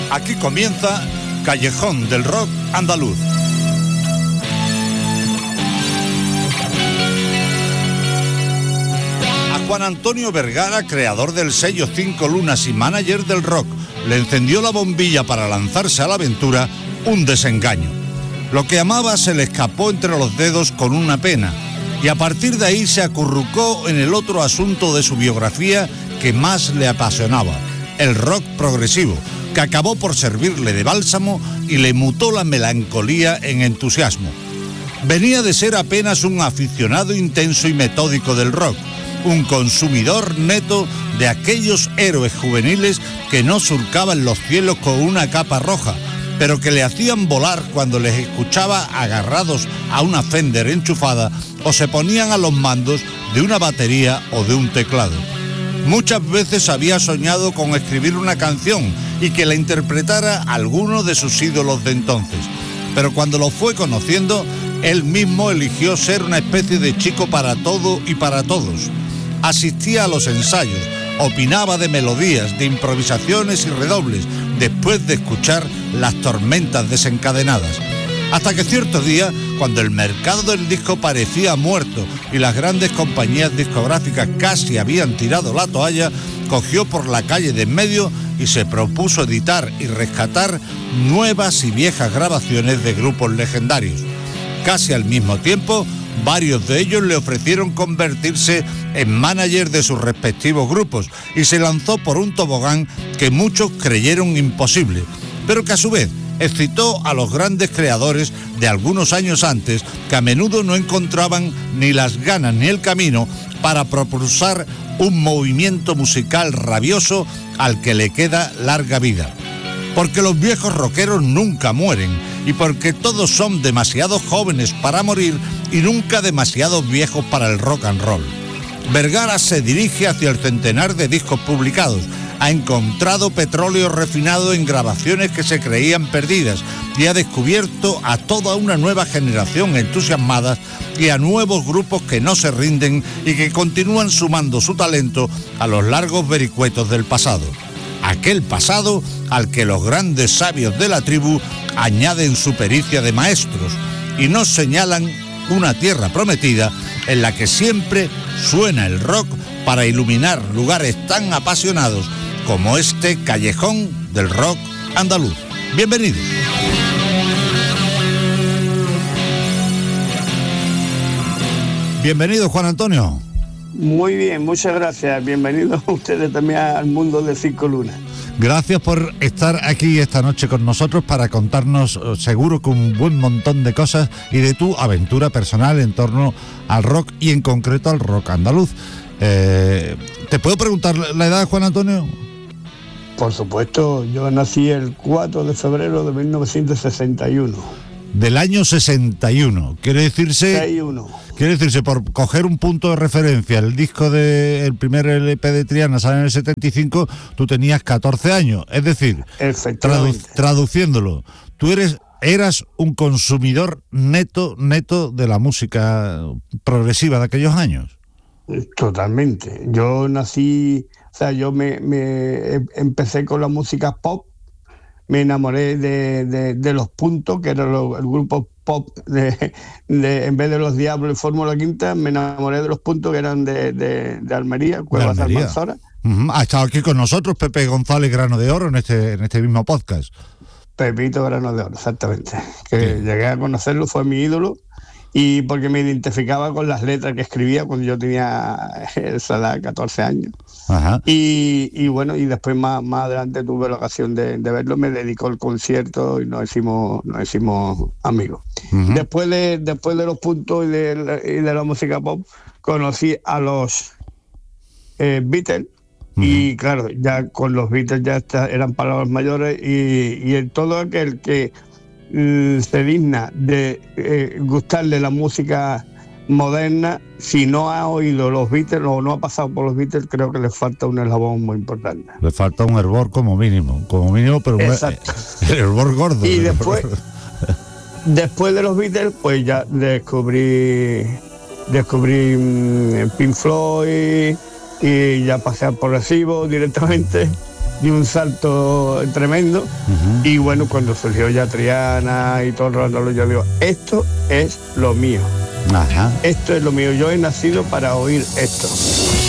Aquí comienza Callejón del Rock Andaluz. A Juan Antonio Vergara, creador del sello Cinco Lunas y manager del rock, le encendió la bombilla para lanzarse a la aventura un desengaño. Lo que amaba se le escapó entre los dedos con una pena, y a partir de ahí se acurrucó en el otro asunto de su biografía que más le apasionaba, el rock progresivo, que acabó por servirle de bálsamo y le mutó la melancolía en entusiasmo. Venía de ser apenas un aficionado intenso y metódico del rock, un consumidor neto de aquellos héroes juveniles que no surcaban los cielos con una capa roja, pero que le hacían volar cuando les escuchaba agarrados a una Fender enchufada o se ponían a los mandos de una batería o de un teclado. Muchas veces había soñado con escribir una canción y que la interpretara alguno de sus ídolos de entonces, pero cuando lo fue conociendo, él mismo eligió ser una especie de chico para todo y para todos. Asistía a los ensayos, opinaba de melodías, de improvisaciones y redobles, después de escuchar las tormentas desencadenadas. Hasta que cierto día, cuando el mercado del disco parecía muerto y las grandes compañías discográficas casi habían tirado la toalla, cogió por la calle de en medio y se propuso editar y rescatar nuevas y viejas grabaciones de grupos legendarios. Casi al mismo tiempo, varios de ellos le ofrecieron convertirse en manager de sus respectivos grupos y se lanzó por un tobogán que muchos creyeron imposible, pero que a su vez excitó a los grandes creadores de algunos años antes, que a menudo no encontraban ni las ganas ni el camino para propulsar un movimiento musical rabioso al que le queda larga vida. Porque los viejos rockeros nunca mueren y porque todos son demasiado jóvenes para morir y nunca demasiado viejos para el rock and roll. Vergara se dirige hacia el centenar de discos publicados, ha encontrado petróleo refinado en grabaciones que se creían perdidas y ha descubierto a toda una nueva generación entusiasmada y a nuevos grupos que no se rinden y que continúan sumando su talento a los largos vericuetos del pasado. Aquel pasado al que los grandes sabios de la tribu añaden su pericia de maestros y nos señalan una tierra prometida en la que siempre suena el rock para iluminar lugares tan apasionados como este Callejón del Rock Andaluz. Bienvenidos. Bienvenido, Juan Antonio. Muy bien, muchas gracias. Bienvenidos a ustedes también al mundo de Cinco Lunas. Gracias por estar aquí esta noche con nosotros para contarnos, seguro que un buen montón de cosas y de tu aventura personal en torno al rock y en concreto al rock andaluz. ¿Te puedo preguntar la edad, Juan Antonio? Por supuesto, yo nací el 4 de febrero de 1961. Del año 61, quiere decirse, por coger un punto de referencia, el disco el primer LP de Triana sale en el 75, tú tenías 14 años, es decir, traduciéndolo, tú eras un consumidor neto de la música progresiva de aquellos años. Totalmente, yo nací, yo me empecé con la música pop. Me enamoré de Los Puntos, que era el grupo pop en vez de Los Diablos y Fórmula Quinta, me enamoré de Los Puntos, que eran de Almería, Cuevas de Almanzora. Ha estado aquí con nosotros Pepe González Grano de Oro en este mismo podcast. Pepito Grano de Oro, exactamente. Que llegué a conocerlo, fue mi ídolo, y porque me identificaba con las letras que escribía cuando yo tenía esa edad, 14 años. Ajá. Y bueno, y después más adelante tuve la ocasión de verlo, me dedicó al concierto y nos hicimos amigos. Uh-huh. Después de Los Puntos y de la música pop, conocí a los Beatles. Uh-huh. Y claro, ya con los Beatles ya eran palabras mayores y todo aquel que se digna de gustarle la música moderna, si no ha oído los Beatles o no ha pasado por los Beatles, creo que le falta un eslabón muy importante. Le falta un hervor como mínimo, pero el hervor gordo. Y después de los Beatles, pues ya descubrí Pink Floyd y ya pasé al progresivo directamente. di un salto tremendo. Y bueno, cuando surgió ya Triana y todo el rondo, yo digo, esto es lo mío. Esto es lo mío, yo he nacido para oír esto.